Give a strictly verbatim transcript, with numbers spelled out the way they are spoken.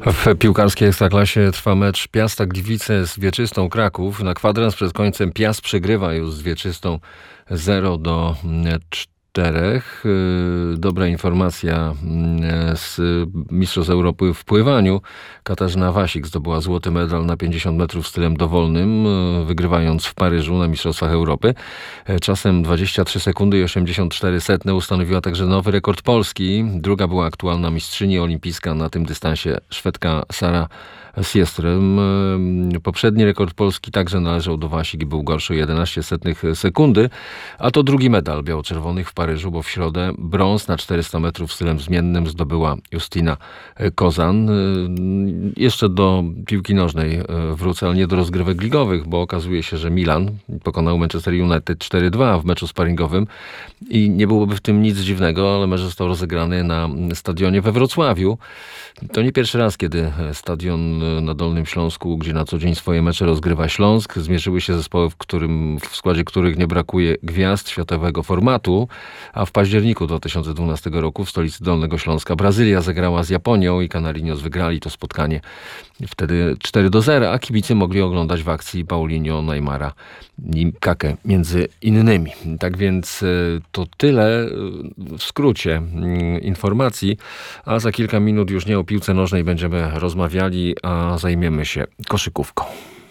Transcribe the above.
W piłkarskiej Ekstraklasie trwa mecz Piasta Gliwice z Wieczystą Kraków. Na kwadrans przed końcem Piast przegrywa już z Wieczystą zero do czterech. Dobra informacja z Mistrzostw Europy w pływaniu. Katarzyna Wasik zdobyła złoty medal na pięćdziesiąt metrów stylem dowolnym, wygrywając w Paryżu na Mistrzostwach Europy. Czasem dwadzieścia trzy sekundy i osiemdziesiąt cztery setne ustanowiła także nowy rekord Polski. Druga była aktualna mistrzyni olimpijska na tym dystansie, Szwedka Sara Siestrem. Poprzedni rekord Polski także należał do Wasik i był gorszy o jedenaście setnych sekundy, a to drugi medal biało-czerwonych w Paryżu, bo w środę brąz na czterysta metrów stylem zmiennym zdobyła Justyna Kozan. Jeszcze do piłki nożnej wrócę, ale nie do rozgrywek ligowych, bo okazuje się, że Milan pokonał Manchester United cztery dwa w meczu sparingowym i nie byłoby w tym nic dziwnego, ale mecz został rozegrany na stadionie we Wrocławiu. To nie pierwszy raz, kiedy stadion na Dolnym Śląsku, gdzie na co dzień swoje mecze rozgrywa Śląsk, zmierzyły się zespoły, w, którym, w składzie których nie brakuje gwiazd światowego formatu, a w październiku dwa tysiące dwunastego roku w stolicy Dolnego Śląska Brazylia zagrała z Japonią i Canarinos wygrali to spotkanie wtedy cztery do zera, a kibice mogli oglądać w akcji Paulinho, Neymara i Kakę między innymi. Tak więc to tyle w skrócie informacji, a za kilka minut już nie o piłce nożnej będziemy rozmawiali, a zajmiemy się koszykówką.